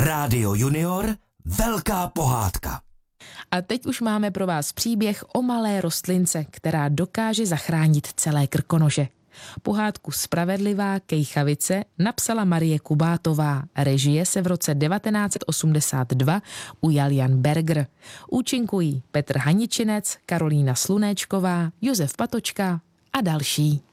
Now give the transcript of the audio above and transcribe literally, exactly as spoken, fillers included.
Rádio Junior, velká pohádka. A teď už máme pro vás příběh o malé rostlince, která dokáže zachránit celé Krkonoše. Pohádku Spravedlivá kejchavice napsala Marie Kubátová. Režie se v roce devatenáct osmdesát dva ujal Jan Berger. Účinkují Petr Haničinec, Karolína Slunéčková, Josef Patočka a další.